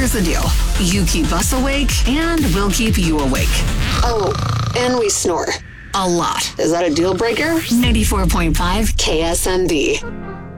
Here's the deal. You keep us awake, and we'll keep you awake. Oh, and we snore. A lot. Is that a deal breaker? 94.5 KSMB.